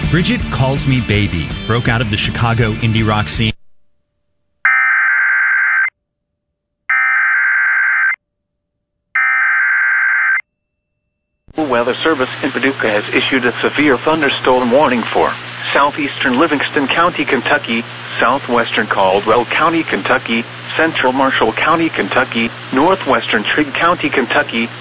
Bridget Calls Me Baby broke out of the Chicago indie rock scene. Weather Service in Paducah has issued a severe thunderstorm warning for southeastern Livingston County, Kentucky, southwestern Caldwell County, Kentucky, central Marshall County, Kentucky, northwestern Trigg County, Kentucky,